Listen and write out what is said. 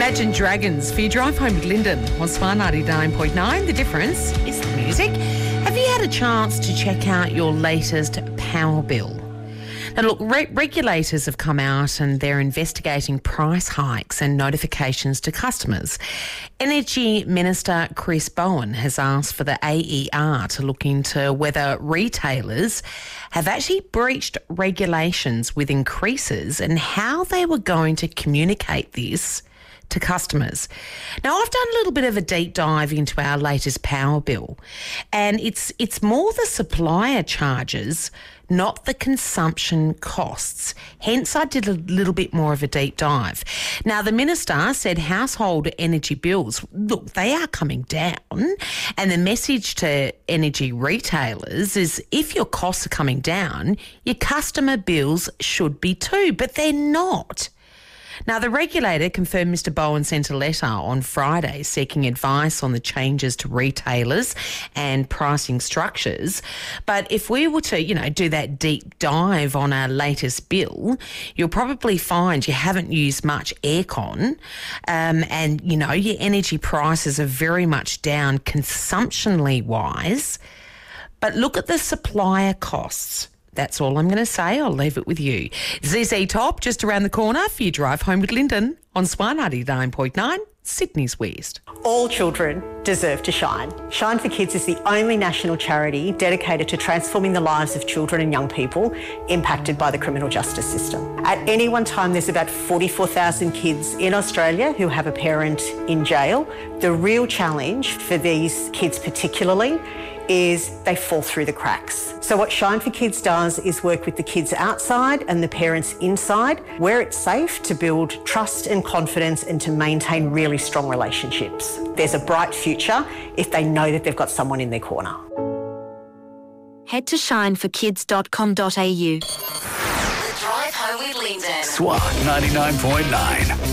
Imagine Dragons for your drive home with Lyndon on Smart 99.9. The difference is the music. Have you had a chance to check out your latest power bill? Now, look, regulators have come out and they're investigating price hikes and notifications to customers. Energy Minister Chris Bowen has asked for the AER to look into whether retailers have actually breached regulations with increases and how they were going to communicate this to customers. Now, I've done a little bit of a deep dive into our latest power bill, and it's more the supplier charges, not the consumption costs. Hence, I did a little bit more of a deep dive. Now, the minister said household energy bills, look, they are coming down, and the message to energy retailers is if your costs are coming down, your customer bills should be too, but they're not. Now, the regulator confirmed Mr Bowen sent a letter on Friday seeking advice on the changes to retailers and pricing structures. But if we were to, do that deep dive on our latest bill, you'll probably find you haven't used much aircon and, your energy prices are very much down consumptionally wise. But look at the supplier costs. That's all I'm going to say. I'll leave it with you. ZZ Top, just around the corner for your drive home with Lyndon on Smart 99.9, Sydney's West. All children deserve to shine. Shine for Kids is the only national charity dedicated to transforming the lives of children and young people impacted by the criminal justice system. At any one time, there's about 44,000 kids in Australia who have a parent in jail. The real challenge for these kids particularly is they fall through the cracks. So what Shine for Kids does is work with the kids outside and the parents inside, where it's safe to build trust and confidence and to maintain really strong relationships. There's a bright future if they know that they've got someone in their corner. Head to shineforkids.com.au. The Drive Home with Lyndon. SWAT 99.9.